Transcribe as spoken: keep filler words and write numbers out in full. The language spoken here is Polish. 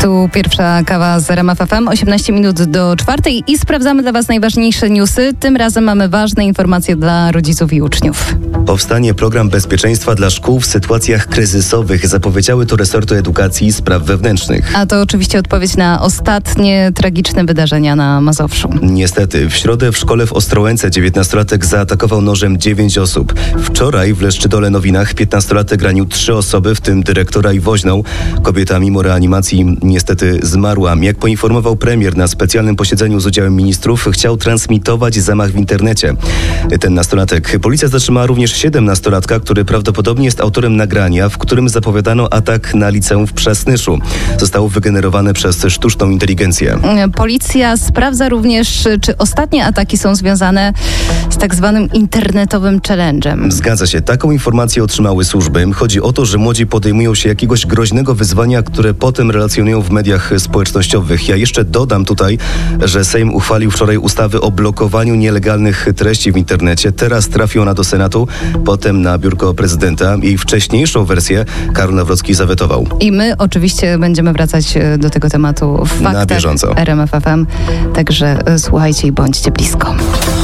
Tu pierwsza kawa z R M F F M, osiemnaście minut do czwartej i sprawdzamy dla Was najważniejsze newsy. Tym razem mamy ważne informacje dla rodziców i uczniów. Powstanie program bezpieczeństwa dla szkół w sytuacjach kryzysowych. Zapowiedziały to resortu edukacji i spraw wewnętrznych. A to oczywiście odpowiedź na ostatnie tragiczne wydarzenia na Mazowszu. Niestety, w środę w szkole w Ostrołęce dziewiętnastolatek zaatakował nożem dziewięć osób. Wczoraj w Leszczydole Nowinach piętnastolatek ranił trzy osoby, w tym dyrektora i woźną. Kobieta mimo reanimacji niestety zmarła. Jak poinformował premier na specjalnym posiedzeniu z udziałem ministrów, chciał transmitować zamach w internecie. Ten nastolatek. Policja zatrzymała również siedemnastolatka, który prawdopodobnie jest autorem nagrania, w którym zapowiadano atak na liceum w Przasnyszu. Zostało wygenerowane przez sztuczną inteligencję. Policja sprawdza również, czy ostatnie ataki są związane z tak zwanym internetowym challenge'em. Zgadza się. Taką informację otrzymały służby. Chodzi o to, że młodzi podejmują się jakiegoś groźnego wyzwania, które potem relacjonują w mediach społecznościowych. Ja jeszcze dodam tutaj, że Sejm uchwalił wczoraj ustawy o blokowaniu nielegalnych treści w internecie. Teraz trafi ona do Senatu, potem na biurko prezydenta. Jej wcześniejszą wersję Karol Nawrocki zawetował. I my oczywiście będziemy wracać do tego tematu w faktach na bieżąco. R M F F M. Także słuchajcie i bądźcie blisko.